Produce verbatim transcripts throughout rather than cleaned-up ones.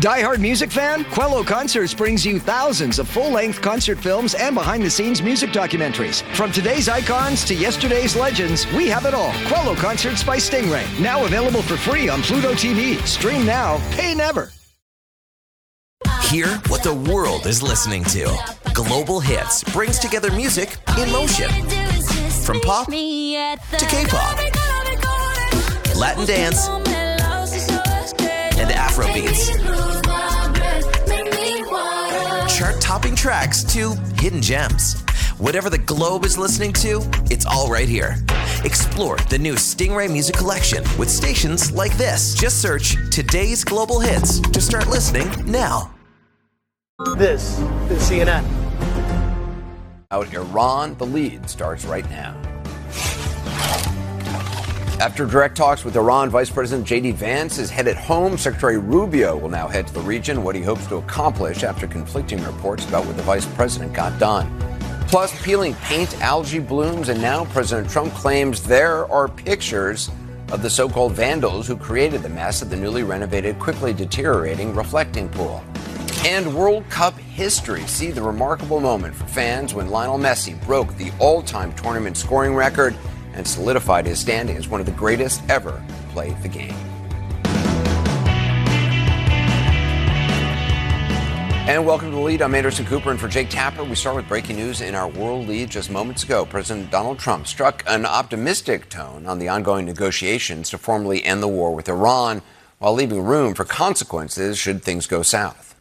Die-hard music fan? Quello Concerts brings you thousands of full-length concert films and behind-the-scenes music documentaries. From today's icons to yesterday's legends, we have it all. Quello Concerts by Stingray. Now available for free on Pluto T V. Stream now, pay never. Hear what the world is listening to. Global Hits brings together music in motion. From pop to K-pop, Latin dance, and Afrobeats. Chart-topping tracks to hidden gems. Whatever the globe is listening to, it's all right here. Explore the new Stingray Music Collection with stations like this. Just search Today's Global Hits to start listening now. This is C N N. Out Iran, the lead starts right now. After direct talks with Iran, Vice President J D Vance is headed home. Secretary Rubio will now head to the region, what he hopes to accomplish after conflicting reports about what the vice president got done. Plus, peeling paint, algae blooms, and now President Trump claims there are pictures of the so-called vandals who created the mess at the newly renovated, quickly deteriorating reflecting pool. And World Cup history. See the remarkable moment for fans when Lionel Messi broke the all-time tournament scoring record and solidified his standing as one of the greatest ever to play the game. And welcome to The Lead. I'm Anderson Cooper, and for Jake Tapper, we start with breaking news in our world lead. Just moments ago, President Donald Trump struck an optimistic tone on the ongoing negotiations to formally end the war with Iran, while leaving room for consequences should things go south.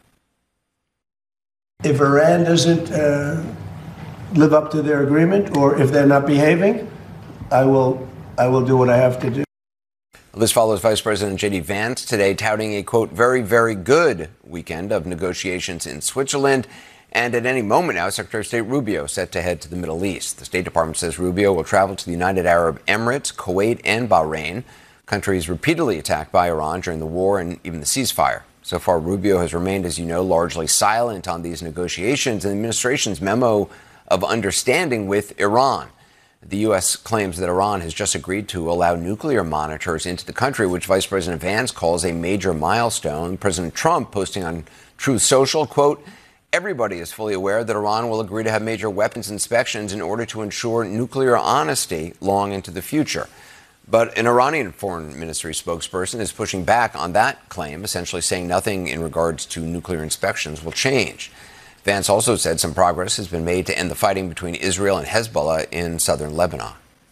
If Iran doesn't uh, live up to their agreement, or if they're not behaving, I will I will do what I have to do. This follows Vice President J D Vance today touting a, quote, very, very good weekend of negotiations in Switzerland. And at any moment now, Secretary of State Rubio set to head to the Middle East. The State Department says Rubio will travel to the United Arab Emirates, Kuwait, and Bahrain, countries repeatedly attacked by Iran during the war and even the ceasefire. So far, Rubio has remained, as you know, largely silent on these negotiations and the administration's memo of understanding with Iran. The U S claims that Iran has just agreed to allow nuclear monitors into the country, which Vice President Vance calls a major milestone. President Trump posting on Truth Social, quote, everybody is fully aware that Iran will agree to have major weapons inspections in order to ensure nuclear honesty long into the future. But an Iranian foreign ministry spokesperson is pushing back on that claim, essentially saying nothing in regards to nuclear inspections will change. Vance also said some progress has been made to end the fighting between Israel and Hezbollah in southern Lebanon.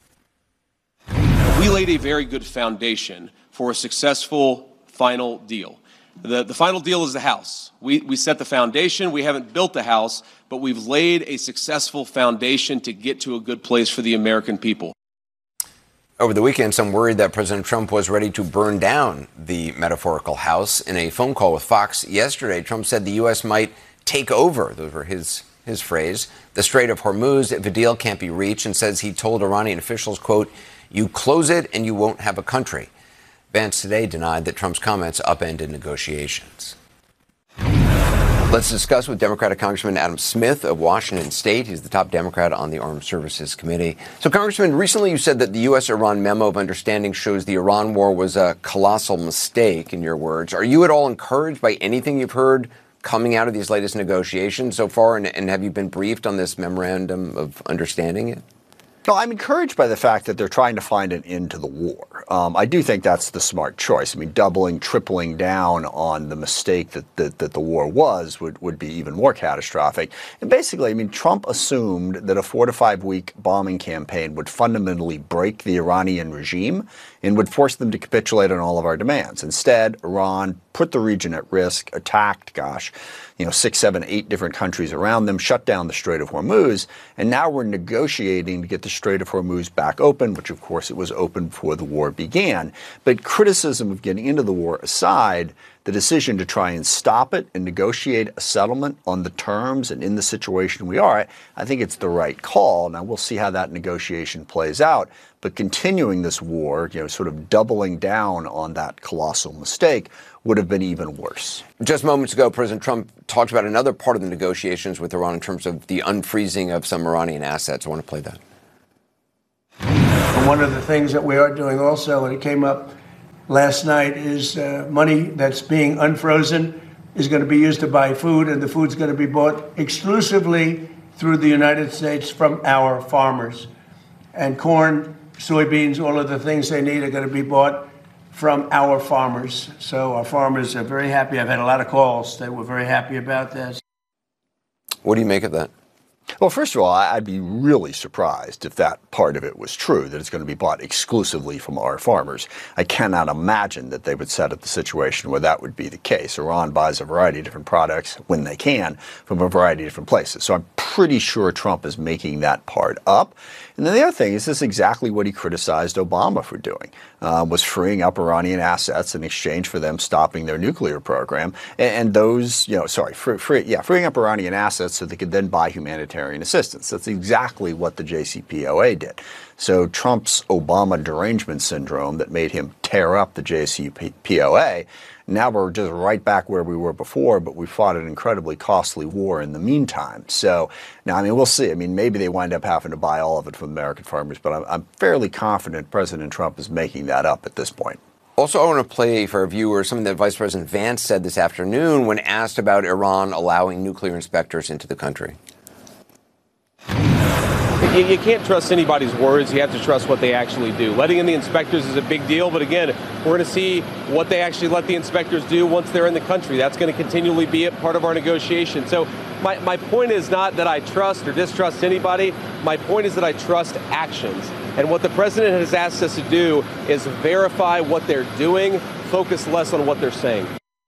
We laid a very good foundation for a successful final deal. The, the final deal is the house. We, we set the foundation. We haven't built the house, but we've laid a successful foundation to get to a good place for the American people. Over the weekend, some worried that President Trump was ready to burn down the metaphorical house. In a phone call with Fox yesterday, Trump said the U S might take over, those were his his phrase, the Strait of Hormuz if a deal can't be reached, and says he told Iranian officials, quote, you close it and you won't have a country. Vance today denied that Trump's comments upended negotiations. Let's discuss with Democratic Congressman Adam Smith of Washington State. He's the top Democrat on the Armed Services Committee. So, Congressman, recently you said that the U S Iran memo of understanding shows the Iran war was a colossal mistake, in your words. Are you at all encouraged by anything you've heard coming out of these latest negotiations so far, and, and have you been briefed on this memorandum of understanding it? No, I'm encouraged by the fact that they're trying to find an end to the war. Um, I do think that's the smart choice. I mean, doubling, tripling down on the mistake that, that, that the war was would, would be even more catastrophic. And basically, I mean, Trump assumed that a four to five week bombing campaign would fundamentally break the Iranian regime and would force them to capitulate on all of our demands. Instead, Iran put the region at risk, attacked, gosh, you know, six, seven, eight different countries around them, shut down the Strait of Hormuz, and now we're negotiating to get the Strait of Hormuz back open, which of course it was open before the war began. But criticism of getting into the war aside, the decision to try and stop it and negotiate a settlement on the terms and in the situation we are, I think it's the right call. Now, we'll see how that negotiation plays out. But continuing this war, you know, sort of doubling down on that colossal mistake would have been even worse. Just moments ago, President Trump talked about another part of the negotiations with Iran in terms of the unfreezing of some Iranian assets. I want to play that. And one of the things that we are doing also, and it came up last night, is uh, money that's being unfrozen is going to be used to buy food, and the food's going to be bought exclusively through the United States from our farmers. And corn, soybeans, all of the things they need are going to be bought from our farmers. So our farmers are very happy. I've had a lot of calls. They were very happy about this. What do you make of that? Well, first of all, I'd be really surprised if that part of it was true, that it's going to be bought exclusively from our farmers. I cannot imagine that they would set up the situation where that would be the case. Iran buys a variety of different products when they can from a variety of different places. So I'm pretty sure Trump is making that part up. And then the other thing is this is exactly what he criticized Obama for doing, uh, was freeing up Iranian assets in exchange for them stopping their nuclear program. And, and those, you know, sorry, free, free, yeah, freeing up Iranian assets so they could then buy humanitarian assistance. That's exactly what the J C P O A did. So Trump's Obama derangement syndrome that made him tear up the J C P O A, now we're just right back where we were before, but we fought an incredibly costly war in the meantime. So now, I mean, we'll see. I mean, maybe they wind up having to buy all of it from American farmers, but I'm, I'm fairly confident President Trump is making that up at this point. Also, I want to play for our viewers something that Vice President Vance said this afternoon when asked about Iran allowing nuclear inspectors into the country. You, you can't trust anybody's words. You have to trust what they actually do. Letting in the inspectors is a big deal, but again, we're going to see what they actually let the inspectors do once they're in the country. That's going to continually be a part of our negotiation. So my, my point is not that I trust or distrust anybody. My point is that I trust actions. And what the president has asked us to do is verify what they're doing, focus less on what they're saying.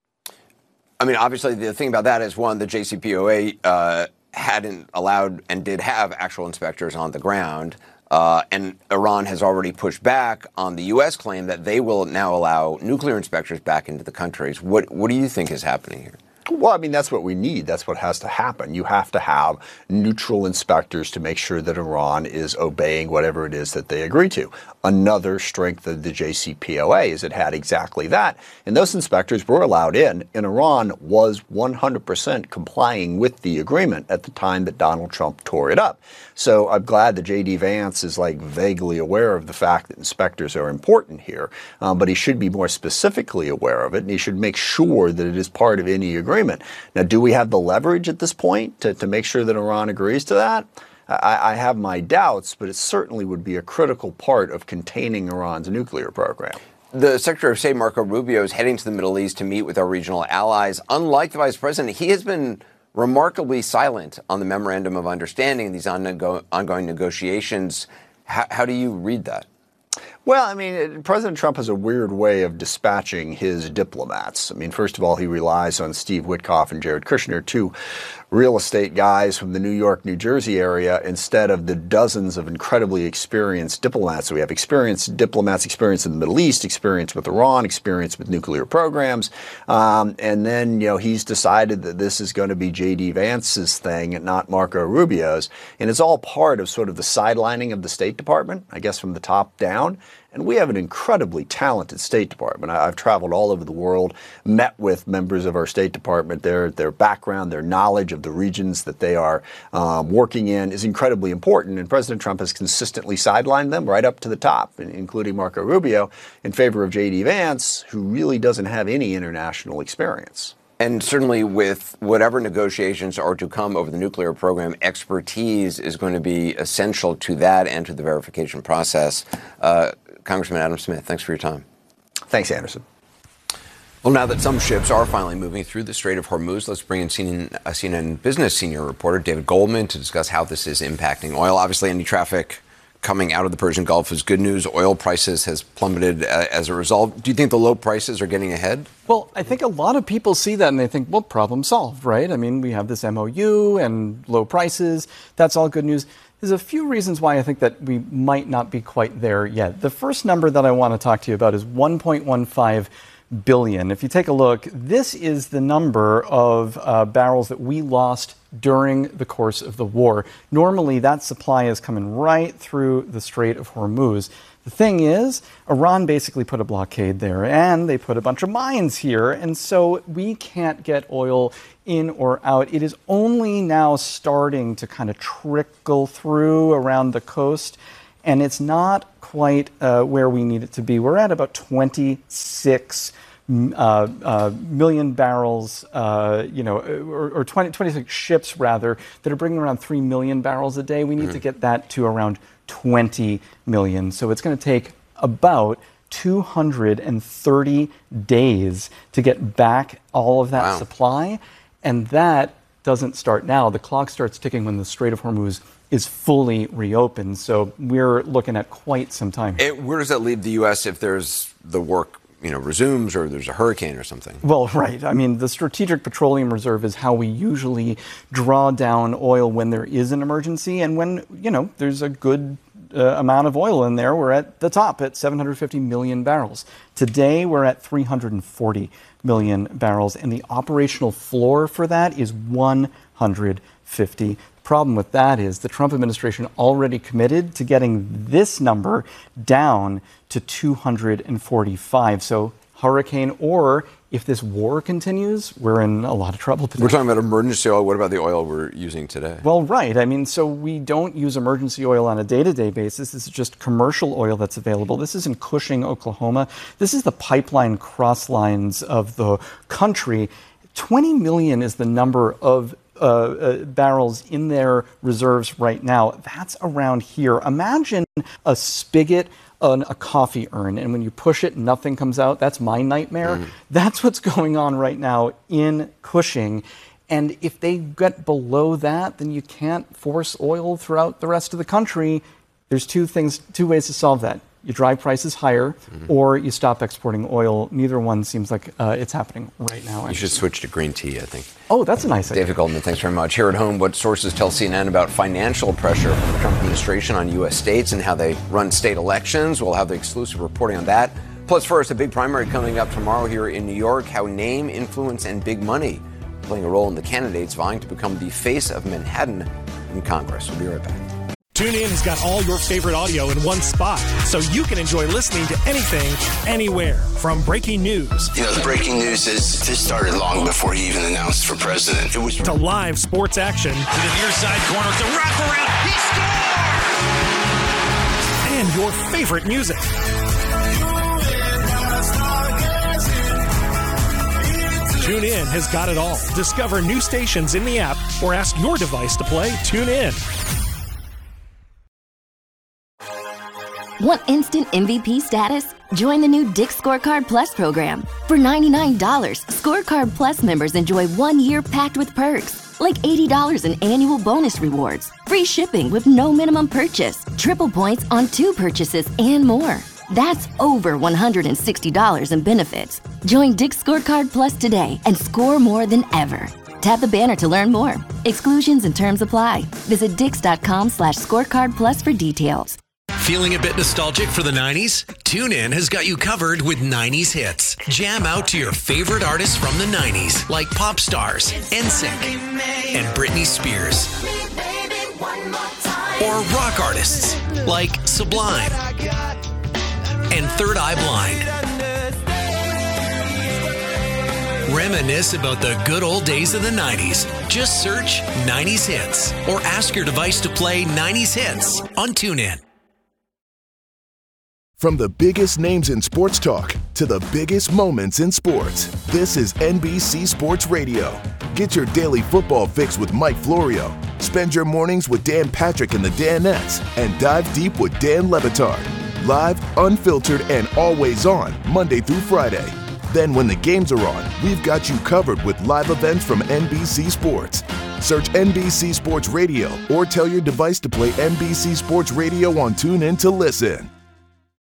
I mean, obviously, the thing about that is, one, the J C P O A uh, hadn't allowed and did have actual inspectors on the ground. Uh, and Iran has already pushed back on the U S claim that they will now allow nuclear inspectors back into the countries. What, what do you think is happening here? Well, I mean, that's what we need. That's what has to happen. You have to have neutral inspectors to make sure that Iran is obeying whatever it is that they agree to. Another strength of the J C P O A is it had exactly that. And those inspectors were allowed in, and Iran was one hundred percent complying with the agreement at the time that Donald Trump tore it up. So I'm glad that J D Vance is like vaguely aware of the fact that inspectors are important here, um, but he should be more specifically aware of it, and he should make sure that it is part of any agreement. Now, do we have the leverage at this point to, to make sure that Iran agrees to that? I, I have my doubts, but it certainly would be a critical part of containing Iran's nuclear program. The Secretary of State, Marco Rubio, is heading to the Middle East to meet with our regional allies. Unlike the Vice President, he has been remarkably silent on the Memorandum of Understanding, these ongo- ongoing negotiations. How, how do you read that? Well, I mean, President Trump has a weird way of dispatching his diplomats. I mean, first of all, he relies on Steve Witkoff and Jared Kushner, two real estate guys from the New York, New Jersey area, instead of the dozens of incredibly experienced diplomats. So we have experienced diplomats, experience in the Middle East, experience with Iran, experience with nuclear programs. Um, and then, you know, he's decided that this is going to be J D Vance's thing and not Marco Rubio's. And it's all part of sort of the sidelining of the State Department, I guess, from the top down. And we have an incredibly talented State Department. I've traveled all over the world, met with members of our State Department. Their their background, their knowledge of the regions that they are um, working in is incredibly important. And President Trump has consistently sidelined them right up to the top, including Marco Rubio, in favor of J D Vance, who really doesn't have any international experience. And certainly with whatever negotiations are to come over the nuclear program, expertise is going to be essential to that and to the verification process. Uh, Congressman Adam Smith, thanks for your time. Thanks, Anderson. Well, now that some ships are finally moving through the Strait of Hormuz, let's bring in C N N, uh, C N N business senior reporter David Goldman to discuss how this is impacting oil. Obviously, any traffic coming out of the Persian Gulf is good news. Oil prices has plummeted uh, as a result. Do you think the low prices are getting ahead? Well, I think a lot of people see that and they think, well, problem solved, right? I mean, we have this M O U and low prices. That's all good news. There's a few reasons why I think that we might not be quite there yet. The first number that I want to talk to you about is one point one five billion. If you take a look, this is the number of uh, barrels that we lost during the course of the war. Normally, that supply is coming right through the Strait of Hormuz. The thing is, Iran basically put a blockade there, and they put a bunch of mines here, and so we can't get oil in or out. It is only now starting to kind of trickle through around the coast, and it's not quite uh, where we need it to be. We're at about twenty-six uh, uh, million barrels, uh, you know, or, or twenty, twenty-six ships rather, that are bringing around three million barrels a day. We need mm-hmm. to get that to around twenty million. So it's going to take about two hundred thirty days to get back all of that wow. supply. And that doesn't start now. The clock starts ticking when the Strait of Hormuz is fully reopened. So we're looking at quite some time. It, where does that leave the U S if there's the work, you know, resumes or there's a hurricane or something? Well, right. I mean, the Strategic Petroleum Reserve is how we usually draw down oil when there is an emergency. And when, you know, there's a good uh, amount of oil in there, we're at the top at seven hundred fifty million barrels. Today, we're at three hundred forty million barrels. And the operational floor for that is one hundred fifty. Problem with that is the Trump administration already committed to getting this number down to two hundred forty-five. So hurricane, or if this war continues, we're in a lot of trouble. We're talking about emergency oil. What about the oil we're using today? Well, right. I mean, so we don't use emergency oil on a day-to-day basis. This is just commercial oil that's available. This is in Cushing, Oklahoma. This is the pipeline cross lines of the country. twenty million is the number of Uh, uh, barrels in their reserves right now. That's around here. Imagine a spigot on a coffee urn, and when you push it, nothing comes out. That's my nightmare. Mm. That's what's going on right now in Cushing. And if they get below that, then you can't force oil throughout the rest of the country. There's two things, two ways to solve that. You drive prices higher, mm-hmm. or you stop exporting oil. Neither one seems like uh, it's happening right now. You should switch to green tea, I think. Oh, that's a nice idea. David Goldman, thanks very much. Here at home, what sources tell C N N about financial pressure from the Trump administration on U S states and how they run state elections? We'll have the exclusive reporting on that. Plus, first, a big primary coming up tomorrow here in New York, how name, influence, and big money playing a role in the candidates vying to become the face of Manhattan in Congress. We'll be right back. TuneIn has got all your favorite audio in one spot, so you can enjoy listening to anything, anywhere. From breaking news. You know, the breaking news is this started long before he even announced for president. It was to live sports action. To the near side corner, the wraparound, he scores! And your favorite music. TuneIn has got it all. Discover new stations in the app or ask your device to play TuneIn. Want instant M V P status? Join the new Dick's Scorecard Plus program. For ninety-nine dollars, Scorecard Plus members enjoy one year packed with perks, like eighty dollars in annual bonus rewards, free shipping with no minimum purchase, triple points on two purchases, and more. That's over one hundred sixty dollars in benefits. Join Dick's Scorecard Plus today and score more than ever. Tap the banner to learn more. Exclusions and terms apply. Visit dix.com slash scorecard plus for details. Feeling a bit nostalgic for the nineties? TuneIn has got you covered with nineties hits. Jam out to your favorite artists from the nineties, like pop stars, N Sync, and Britney Spears. Or rock artists, like Sublime and Third Eye Blind. Reminisce about the good old days of the nineties. Just search nineties hits or ask your device to play nineties hits on TuneIn. From the biggest names in sports talk to the biggest moments in sports, this is N B C Sports Radio. Get your daily football fix with Mike Florio. Spend your mornings with Dan Patrick and the Danettes, and dive deep with Dan Le Batard. Live, unfiltered, and always on, Monday through Friday. Then when the games are on, we've got you covered with live events from N B C Sports. Search N B C Sports Radio or tell your device to play N B C Sports Radio on TuneIn to listen.